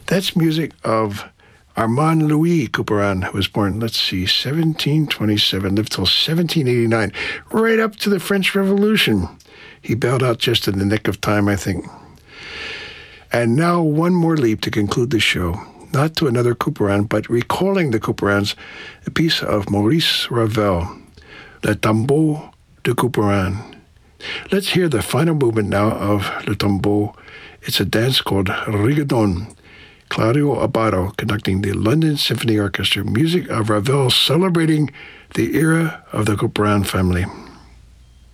That's music of Armand Louis Couperin, who was born, 1727, lived till 1789, right up to the French Revolution. He bailed out just in the nick of time, I think. And now one more leap to conclude the show, not to another Couperin, but recalling the Couperins, a piece of Maurice Ravel, Le Tombeau de Couperin. Let's hear the final movement now of Le Tombeau. It's a dance called Rigodon. Claudio Abbado conducting the London Symphony Orchestra, music of Ravel celebrating the era of the Couperin family.